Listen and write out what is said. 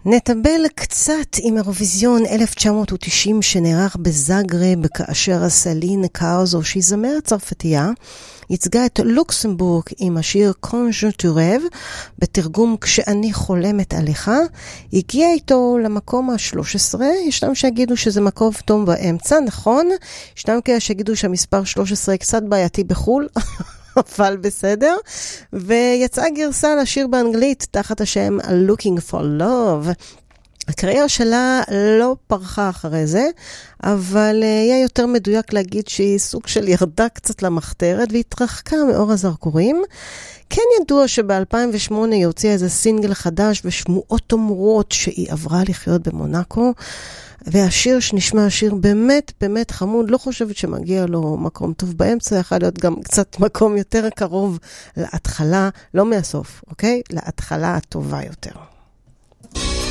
נטבל קצת עם אירוויזיון 1990 שנערך בזאגרב, כאשר הסלין קאוזו, שהיא זמרת צרפתייה, ייצגה את לוקסמבורג עם השיר קונג'טורב, בתרגום כשאני חולמת עליך. הגיע איתו למקום ה-13, ישנם שיגידו שזה מקום טוב באמצע, נכון? ישנם כאלה שיגידו שהמספר 13 קצת בעייתי בחול, אבל בסדר. ויצאה גרסה לשיר באנגלית תחת השם Looking for Love. הקריירה שלה לא פרחה אחרי זה, אבל יהיה יותר מדויק להגיד שהיא סוג של ירדה קצת למחתרת והתרחקה מאור הזרקורים. כן ידוע שב-2008 היא הוציאה איזה סינגל חדש ושמועות אומרות שהיא עברה לחיות במונאקו, והשיר שנשמע השיר באמת באמת חמוד, לא חושבת שמגיע לו מקום טוב באמצע, יכול להיות גם קצת מקום יותר קרוב להתחלה, לא מהסוף, אוקיי? להתחלה הטובה יותר.